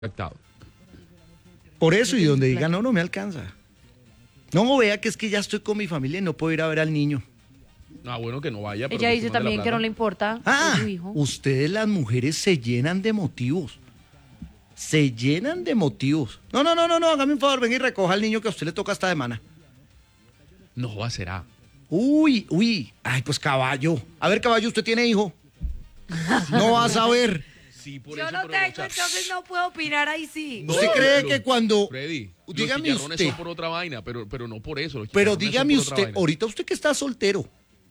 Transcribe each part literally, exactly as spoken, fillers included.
Afectado. Por eso, y donde diga, no, no me alcanza. No, vea que es que ya estoy con mi familia y no puedo ir a ver al niño. Ah, bueno, que no vaya. Pero Ella que dice se mande la también que plata. no le importa Ah, su hijo. ustedes las mujeres se llenan de motivos. Se llenan de motivos. No, no, no, no, no, hágame un favor, venga y recoja al niño que a usted le toca esta semana. No va, será. Uy, uy, ay, pues caballo. A ver, caballo, ¿usted tiene hijo? No vas a ver. Sí, por Yo eso, no pero, tengo, o sea, entonces no puedo opinar ahí sí. no, ¿Usted cree lo- que cuando... Freddy, Dígame los chicharrones usted. son por otra vaina, pero, pero no por eso. los Pero chicharrones son dígame por otra usted, vaina. ahorita usted que está soltero,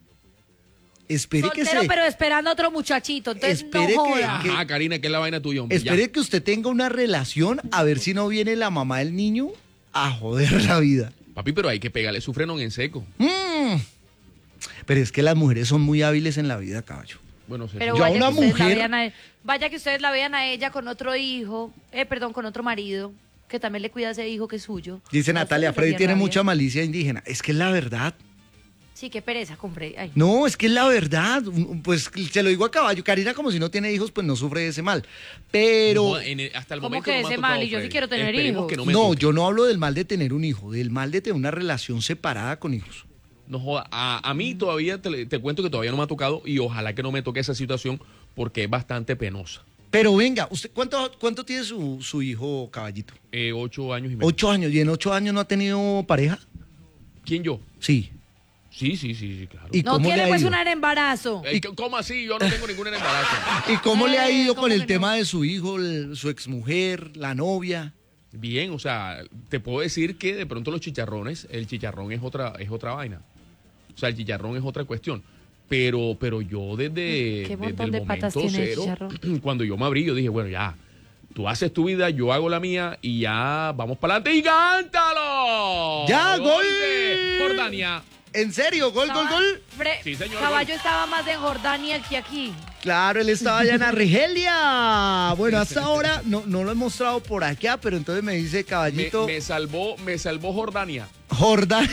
espere Soltero, que se... pero esperando a otro muchachito. Entonces Espere no que- joda. que- Ajá, Karina, ¿qué es la vaina tuya, hombre? Espere Ya. que usted tenga una relación a ver si no viene la mamá del niño a joder la vida. Papi, pero hay que pegarle su frenón en seco. Mm. Pero es que las mujeres son muy hábiles en la vida, caballo. Bueno, se Pero Yo a vaya, una que ustedes la mujer- vean a e- vaya que ustedes la vean a ella con otro hijo, eh, perdón, con otro marido, que también le cuida a ese hijo que es suyo. Dice A Natalia, ustedes les Freddy daría tiene rabia. mucha malicia indígena. Es que es la verdad. Sí, qué pereza con Freddy. Ay. No, es que es la verdad. Pues se lo digo a caballo. Karina, como si no tiene hijos, pues no sufre de ese mal. Pero... No, en el- hasta el ¿Cómo momento que no me ha ese tocado, mal? Y yo sí Freddy. quiero tener Esperemos hijos. que no me No, toque. yo no hablo del mal de tener un hijo, del mal de tener una relación separada con hijos. No joda. A, a mí todavía, te, te cuento que todavía no me ha tocado y ojalá que no me toque esa situación porque es bastante penosa. Pero venga, usted ¿cuánto, cuánto tiene su, su hijo, caballito? Eh, ocho años y medio. Ocho años. ¿Y en ocho años no ha tenido pareja? ¿Quién yo? Sí. Sí, sí, sí, sí, claro. ¿Y No cómo le tiene ha pues ido? un embarazo. Eh, ¿Cómo así? Yo no tengo ningún embarazo. ¿Y cómo le ha Eh, ido ¿cómo con el que tema no? de su hijo, el- su exmujer, la novia? Bien, o sea, te puedo decir que de pronto los chicharrones, el chicharrón es otra, es otra vaina. O sea, el chicharrón es otra cuestión. Pero, pero yo desde, Qué desde montón el de patas momento tiene el cero, chicharrón. cuando yo me abrí, yo dije, bueno, ya, tú haces tu vida, yo hago la mía y ya vamos para adelante y cántalo. ¡Ya, gol! de Jordania. ¿En serio? ¿Gol, gol, Estaba- gol? Fre- Sí, señor, Caballo gol. estaba más en Jordania que aquí. Claro, él estaba allá en Argelia. Bueno, hasta ahora no, no lo he mostrado por acá, pero entonces me dice Me, caballito me salvó, me salvó Jordania. Jordán.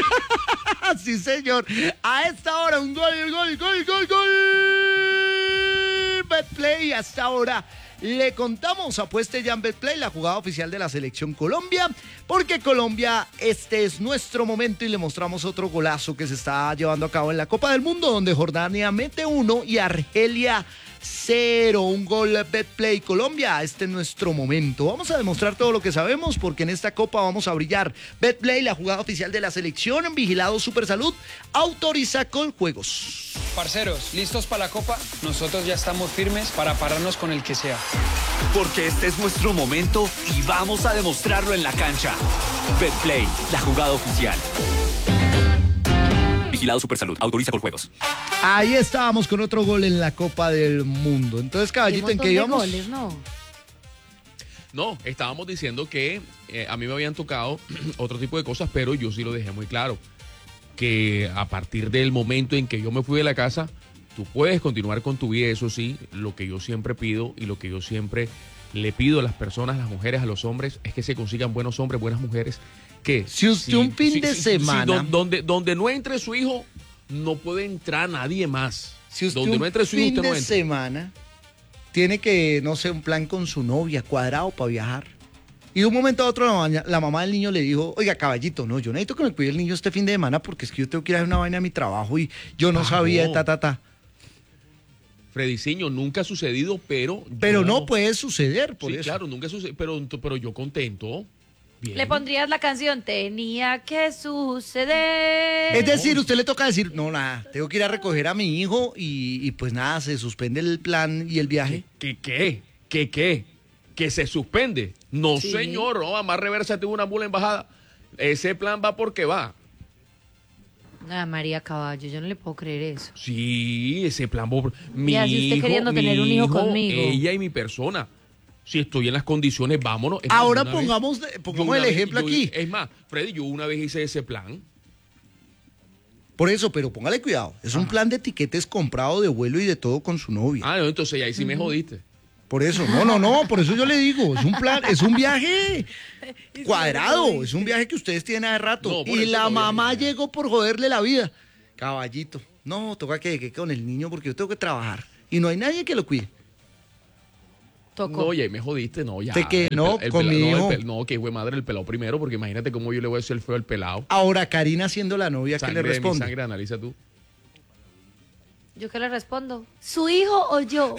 Sí, señor. A esta hora un gol, gol, gol, gol, gol. Betplay, hasta ahora le contamos, apueste ya en Betplay, la jugada oficial de la selección Colombia, porque Colombia, este es nuestro momento y le mostramos otro golazo que se está llevando a cabo en la Copa del Mundo, donde Jordania mete uno y Argelia cero, un gol Betplay Colombia, este es nuestro momento. Vamos a demostrar todo lo que sabemos porque en esta Copa vamos a brillar. Betplay, la jugada oficial de la selección, vigilado Supersalud, autoriza con juegos. Parceros, ¿listos para la copa? Nosotros ya estamos firmes para pararnos con el que sea. Porque este es nuestro momento y vamos a demostrarlo en la cancha. Betplay, la jugada oficial. Vigilado Supersalud, autoriza con juegos. Ahí estábamos con otro gol en la Copa del Mundo. Entonces, caballito, Qué ¿en montón qué de íbamos? goles, ¿no? No, estábamos diciendo que eh, a mí me habían tocado otro tipo de cosas, pero yo sí lo dejé muy claro. Que a partir del momento en que yo me fui de la casa, tú puedes continuar con tu vida, eso sí, lo que yo siempre pido y lo que yo siempre le pido a las personas, a las mujeres, a los hombres, es que se consigan buenos hombres, buenas mujeres, que... Si usted un fin de semana- don- donde, donde no entre su hijo, no puede entrar nadie más. Si usted donde un no entre su hijo, fin usted no de entra. semana tiene que, no sé, un plan con su novia, cuadrado para viajar. Y de un momento a otro la, maña- la mamá del niño le dijo, oiga, caballito, no, yo necesito que me cuide el niño este fin de semana porque es que yo tengo que ir a hacer una vaina a mi trabajo y yo no Ah, sabía, no. ta, ta, ta. Frediciño, nunca ha sucedido, pero... Pero yo- no puede suceder, por Sí, eso. claro, nunca sucedió, pero, pero yo contento. Bien. Le pondrías la canción Tenía que suceder. Es decir, usted le toca decir, no, nada, tengo que ir a recoger a mi hijo y, y pues nada, se suspende el plan y el viaje. ¿Qué qué? ¿Qué qué? ¿Que se suspende? No, Sí. señor, no, más reversa tuvo una mula embajada. Ese plan va porque va. Ah, María Caballo, yo no le puedo creer eso. Sí, ese plan va por... Mi así usted hijo, queriendo mi tener un hijo hijo, conmigo. ella y mi persona. Si estoy en las condiciones, vámonos. Es más, Ahora una vez- pongamos, de- yo pongamos una el vez- ejemplo yo- aquí. Es más, Freddy, yo una vez hice ese plan. Por eso, pero póngale cuidado. Es un plan de etiquetes comprado de vuelo y de todo con su novia. Ah, no, entonces ahí sí me jodiste. Por eso, no, no, no, por eso yo le digo, es un plan, es un viaje cuadrado, es un viaje que ustedes tienen hace rato. No, por y eso la no, mamá bien. llegó por joderle la vida. Caballito, no, toca que llegue con el niño porque yo tengo que trabajar y no hay nadie que lo cuide. Tocó. No, ya ahí me jodiste, no, ya. ¿De qué? El No, pel- el con pela- mi no, el hijo. pel- no, que fue madre el pelado primero, porque imagínate cómo yo le voy a decir el feo al pelado. Ahora, Karina siendo la novia, ¿qué Sangre le de mi responde? sangre, analiza tú. ¿Yo qué le respondo? ¿Su hijo o yo?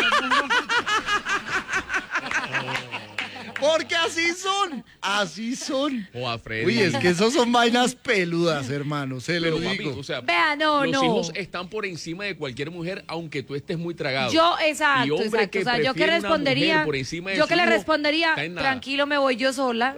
Porque así son, así son. O a Freddy. Uy, es que esos son vainas peludas, hermano, se lo Pero papi, digo. o sea, Vea, no, los no. hijos están por encima de cualquier mujer, aunque tú estés muy tragado. Yo, Y exacto, hombre exacto. que O sea, yo que prefiere una respondería, mujer por encima de yo su que le hijo, respondería, está en nada. tranquilo, me voy yo sola.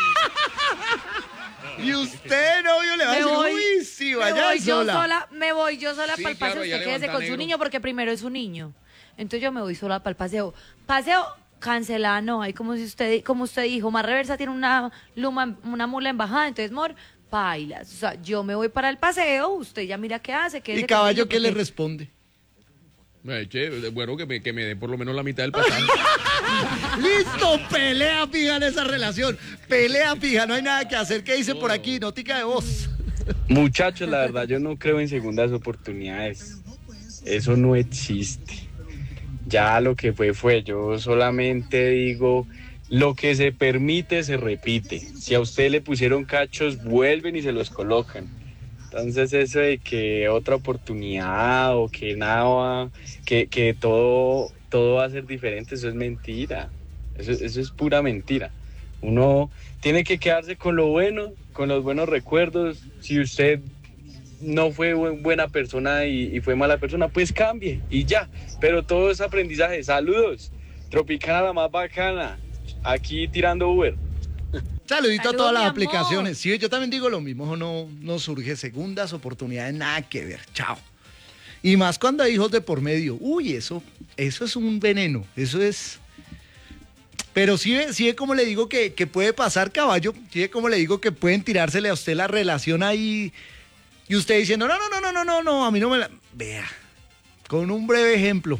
Y usted, novio, le va a Me decir, voy, uy, sí, me vaya voy yo sola. sola, me voy yo sola Sí, para el claro, paseo, allá usted quédese levanta con su negro. niño porque primero es su niño. Entonces yo me voy sola para el paseo. Paseo cancelado, no, hay como si usted, como usted dijo, más reversa tiene una luma, una mula embajada, entonces mor, bailas. O sea, yo me voy para el paseo, usted ya mira qué hace. quédese ¿Y con caballo el niño, qué le porque- responde? Eh, che, bueno, que me, que me dé por lo menos la mitad del pasaje. Listo, pelea fija en esa relación. Pelea fija, no hay nada que hacer. ¿Qué dice por aquí? Notica de voz. Muchachos, la verdad yo no creo en segundas oportunidades. Eso no existe. Ya lo que fue fue. Yo solamente digo, lo que se permite se repite. Si a usted le pusieron cachos, vuelven y se los colocan. Entonces eso de que otra oportunidad o que nada va, que, que todo, todo va a ser diferente, eso es mentira. Eso, eso es pura mentira. Uno tiene que quedarse con lo bueno, con los buenos recuerdos. Si usted no fue buen- buena persona y, y fue mala persona, pues cambie y ya. Pero todo es aprendizaje. Saludos. Tropicana la más bacana. Aquí tirando Uber. Saludito a Salud, todas mi las amor. aplicaciones. Sí, yo también digo lo mismo. No, no surge segundas oportunidades, nada que ver. Chao. Y más cuando hay hijos de por medio. Uy, eso, eso es un veneno. Eso es. Pero sí, ve- sí ve como le digo que, que puede pasar, caballo. Sí ve como le digo que pueden tirársele a usted la relación ahí. Y usted diciendo, no, no, no, no, no, no, no, a mí no me la. Vea. Con un breve ejemplo.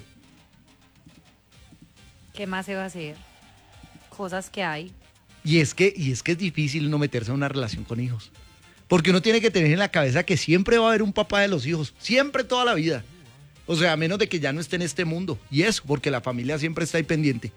¿Qué más se va a hacer? Cosas que hay. Y es que, y es que es difícil no meterse en una relación con hijos. Porque uno tiene que tener en la cabeza que siempre va a haber un papá de los hijos. Siempre, toda la vida. O sea, a menos de que ya no esté en este mundo. Y eso, porque la familia siempre está ahí pendiente.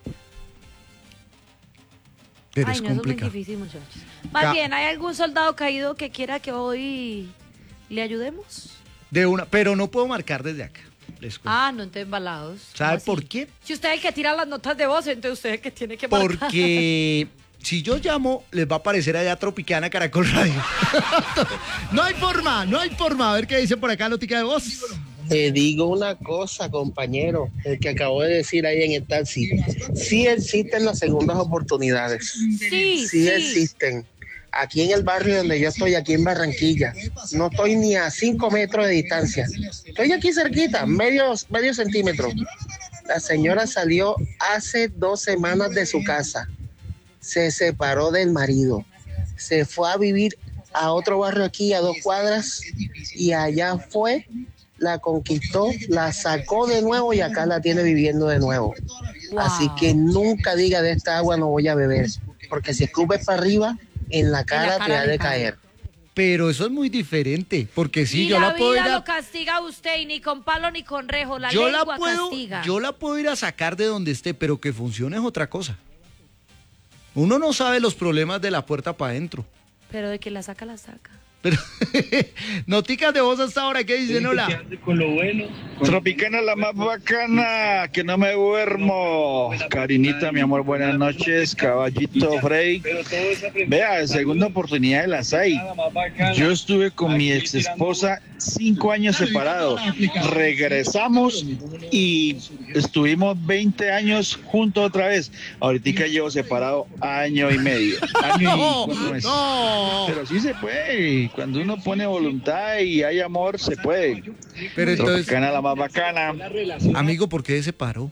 Pero Ay, es no, eso es complicado. muy difícil, muchachos. Más Ca- bien, ¿hay algún soldado caído que quiera que hoy le ayudemos? De una, pero no puedo marcar desde acá. Les cuento. Ah, no, entonces embalados. ¿Sabe ¿Cómo por así? qué? Si usted es el que tira las notas de voz, entonces usted es el que tiene que marcar. Porque si yo llamo, les va a aparecer allá Tropicana Caracol Radio. No hay forma, no hay forma. A ver qué dicen por acá, notica de voz. Te digo una cosa, compañero, el que acabo de decir ahí en el taxi. Sí existen las segundas oportunidades. Sí, Sí, sí. existen. Aquí en el barrio donde yo estoy, aquí en Barranquilla, no estoy ni a cinco metros de distancia. Estoy aquí cerquita, medio, medio centímetro. La señora salió hace dos semanas de su casa. Se separó del marido. Se fue a vivir a otro barrio aquí, a dos cuadras, y allá fue, la conquistó, la sacó de nuevo y acá la tiene viviendo de nuevo. Wow. Así que nunca diga de esta agua no voy a beber, porque si escupes para arriba, en la cara, cara te ha le de cae. caer. Pero eso es muy diferente. Porque si y yo la, la, puedo ir vida a. lo castiga a usted y ni con palo ni con rejo. La yo la lengua puedo, castiga. yo la puedo ir a sacar de donde esté, pero que funcione es otra cosa. Uno no sabe los problemas de la puerta para adentro. Pero de que la saca, la saca. Pero noticas de voz hasta ahora, ¿qué dicen? Hola. Tropicana la más bacana, que no me duermo. Karinita, mi amor, buenas noches. Caballito Frey. Vea, segunda oportunidad de las hay. Yo estuve con mi ex esposa cinco años separados. Regresamos y estuvimos veinte años juntos otra vez. Ahorita llevo separado año y medio. Año y No, cuatro meses. no. Pero sí se puede. Cuando uno pone voluntad y hay amor, se puede. Pero entonces, Tropicana la más bacana. amigo, ¿por qué se separó?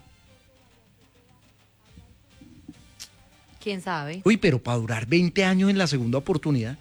¿Quién sabe? Uy, pero para durar veinte años en la segunda oportunidad.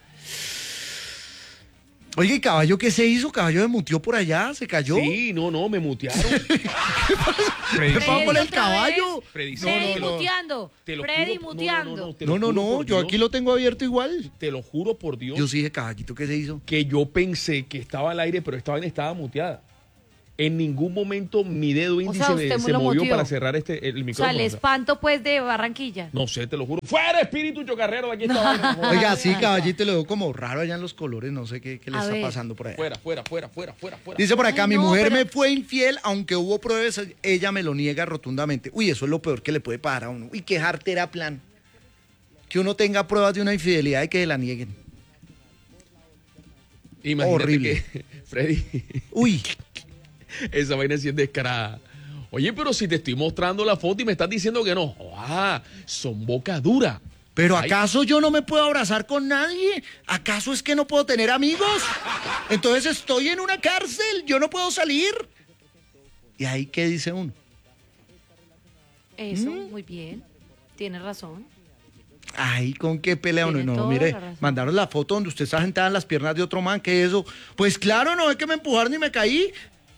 Oye, ¿y caballo qué se hizo? ¿Caballo se mutió por allá? ¿Se cayó? Sí, no, no, me mutearon. ¿Qué pasó con el otra caballo? Freddy, sí, Freddy te lo- muteando. te lo Freddy juro, muteando. no, no, no, te lo No, no, juro no, por yo Dios, aquí lo tengo abierto igual. Te lo juro por Dios. Yo sí dije, caballito, ¿qué se hizo? Que yo pensé que estaba al aire, pero esta vaina estaba muteada. En ningún momento mi dedo índice sea, me- usted se lo movió motió. para cerrar este el O sea, micrófono. el o sea. espanto, pues, de Barranquilla. No sé, te lo juro. ¡Fuera, espíritu chocarrero de aquí esta vaina! No, Oiga, sí, caballito, le veo como raro allá en los colores, no sé qué, qué le A está ver. pasando por allá. Fuera, fuera, fuera, fuera, fuera, fuera. Dice por acá, Ay, mi no, mujer pero- me fue infiel, aunque hubo pruebas, ella me lo niega rotundamente. Uy, eso es lo peor que le puede pasar a uno. Uy, qué jartera plan. Que uno tenga pruebas de una infidelidad y que se la nieguen. Imagínate horrible. que, Freddy, Uy, esa vaina sí es descarada. Oye, pero si te estoy mostrando la foto y me estás diciendo que no. ¡Ah! Son boca dura. ¿pero Ay. acaso yo no me puedo abrazar con nadie? ¿Acaso es que no puedo tener amigos? Entonces estoy en una cárcel, yo no puedo salir. ¿Y ahí qué dice uno? Eso, ¿Mm? muy bien. Tienes razón. Ay, ¿con qué pelea uno? Tiene No, toda mire, la razón. mandaron la foto donde usted está sentada en las piernas de otro man, ¿qué es eso? Pues claro, no es que me empujaron ni me caí.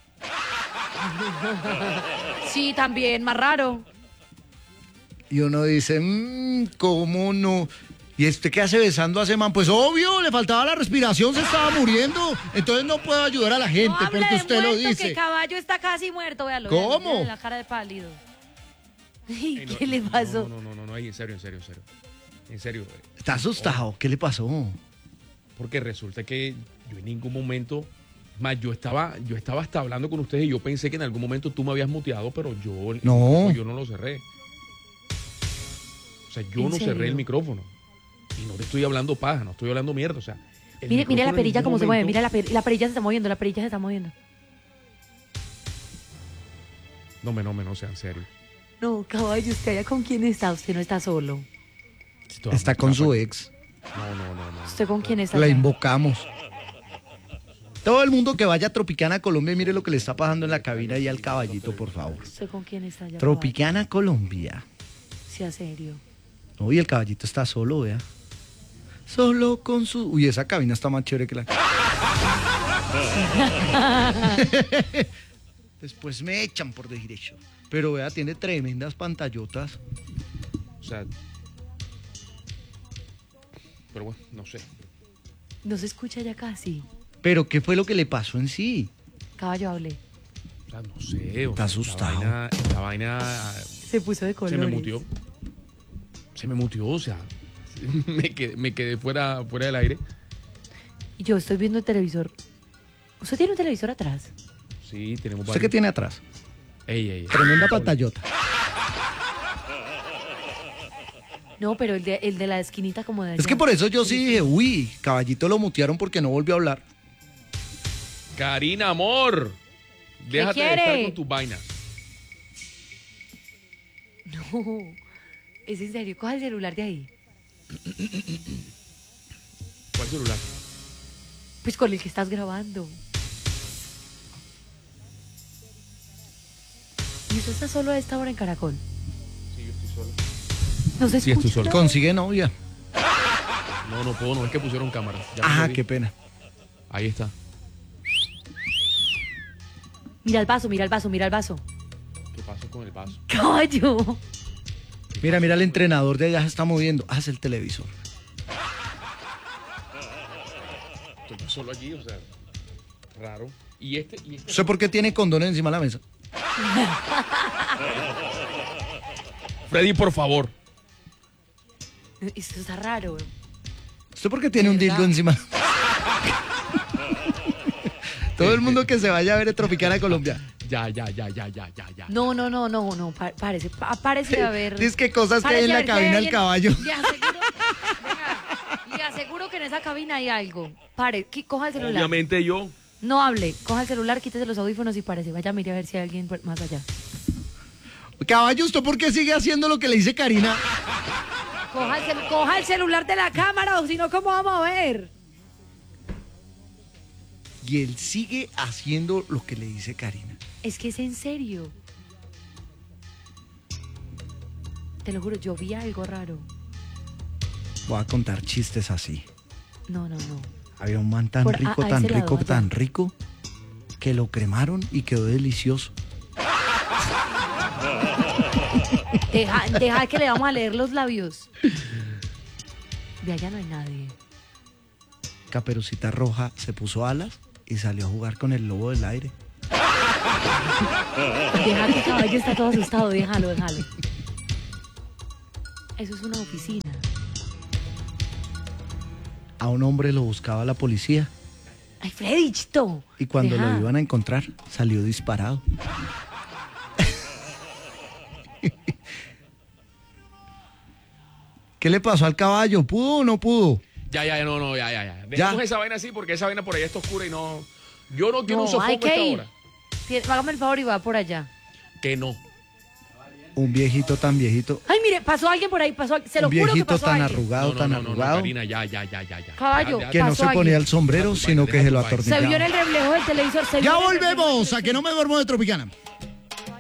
Sí, también, más raro. Y uno dice, mmm, ¿cómo no? ¿Y este qué hace besando a ese man? Pues obvio, le faltaba la respiración, se estaba muriendo. Entonces no puedo ayudar a la gente No hable porque de usted lo muerto, que dice. el caballo está casi muerto, véalo. ¿Cómo? véalo, véale la cara de pálido. Ay, Ay, no, ¿Qué le no, pasó? No, no, no, no, no, ay, en serio, en serio, en serio. En serio. eh, Está asustado, ¿qué le pasó? Porque resulta que yo en ningún momento, más yo estaba, yo estaba hasta hablando con ustedes y yo pensé que en algún momento tú me habías muteado, pero yo No. yo no lo cerré. O sea, yo ¿En no cerré serio? el micrófono. Y no te estoy hablando paja, no estoy hablando mierda. O sea, el Mire, mire la micrófono en perilla ningún cómo se mueve. momento- Mira la, per- la perilla se está moviendo, la perilla se está moviendo. No, me no, me no, sea en serio. No, caballo, ¿usted allá con quién está? Usted no está solo. Esto- Está con su ex. No, no, no, no. ¿Usted con quién está? La allá? invocamos. Todo el mundo que vaya a Tropicana, Colombia, mire lo que le está pasando en la cabina y al caballito, por favor. ¿Usted con quién está allá? Tropicana, Colombia. caballo? Sea serio. Uy, el caballito está solo, vea. Solo con su... Uy, esa cabina está más chévere que la... Después me echan por decir eso. Pero vea, tiene tremendas pantallotas. O sea. Pero bueno, no sé. No se escucha ya casi. Pero ¿qué fue lo que le pasó en sí? Caballo, hable. O sea, no sé. o Está sea, asustado. Esta vaina, esta vaina Se puso de se colores. me mutió. Se me mutió, o sea. Me quedé, me quedé fuera, fuera del aire. Y yo estoy viendo el televisor. ¿Usted tiene un televisor atrás? Sí, tenemos ¿Usted qué varios. tiene atrás? Ey, ey, ey. Tremenda pantallota. No, pero el de, el de la esquinita como de allá. Es que por eso yo sí dije, uy, caballito lo mutearon porque no volvió a hablar. Karina, amor. Déjate de quiere? estar con tus vainas. No. Es en serio. Coja el celular de ahí. ¿Cuál celular? Pues con el que estás grabando. ¿Y usted está solo a esta hora en Caracol? Sí, yo estoy solo. No se Sí, escucha. estoy solo. nada? Consigue novia. No, no puedo, no es que pusieron cámara. Ya me Ajá, jodí. qué pena. Ahí está. Mira el vaso, mira el vaso, mira el vaso. ¿Qué pasó con el vaso? Caballo. Mira, mira, el entrenador de allá se está moviendo. Haz el televisor. Estoy yo solo allí, o sea, raro. Y este, y este. ¿Usted por qué tiene condones encima de la mesa? Freddy, por favor. Esto está raro. ¿Usted por qué tiene un ¿Verdad? dildo encima? Todo el mundo que se vaya a ver el Tropicana Colombia. Ya, ya, ya, ya, ya, ya, ya. No, no, no, no, no. pa- parece, pa- parece haber. Dice que cosas que hay parece en la haber que cabina hay del alguien- caballo. Le aseguro, venga, le aseguro que en esa cabina hay algo. Pare, qui- coja el celular. Obviamente yo. No hable, coja el celular, quítese los audífonos y parece. Vaya, mire a ver si hay alguien por- más allá. Caballo, ¿usted por qué sigue haciendo lo que le dice Karina? Coja el, cel- coja el celular de la cámara, o si no, ¿cómo vamos a ver? Y él sigue haciendo lo que le dice Karina. Es que es en serio. Te lo juro, yo vi algo raro. Voy a contar chistes así. No, no, no. Había un man tan Por- a- rico, a tan ese lado, rico, allá. tan rico, que lo cremaron y quedó delicioso. Deja, deja que le vamos a leer los labios. De allá no hay nadie. Caperucita Roja se puso alas y salió a jugar con el lobo del aire. Deja que el caballo está todo asustado, déjalo, déjalo. Eso es una oficina. A un hombre lo buscaba la policía Ay, Freddy, chito. y cuando Deja. lo iban a encontrar salió disparado. ¿Qué le pasó al caballo? ¿Pudo o no pudo? Ya, ya, no, no, ya, ya, ya. Dejemos Ya. esa vaina así porque esa vaina por allá está oscura y no... Yo no quiero No, un sofoco hay a esta que ir. hora. Sí, hágame el favor y va por allá. Que no. Un viejito tan viejito, Ay, mire, pasó alguien por ahí, pasó, se lo un juro que viejito pasó tan alguien. arrugado, No, no, tan no, no, no, arrugado, Karina, ya, ya, ya, ya, ya. Caballo. Ya, ya, que no pasó se ponía alguien. el sombrero, Deja tu sino vaina, que deja se lo tu vaina. Se vio en atornillaba. el reflejo del televisor. Se vio Ya en el reflejo del volvemos a televisor. que no me duermo de Tropicana.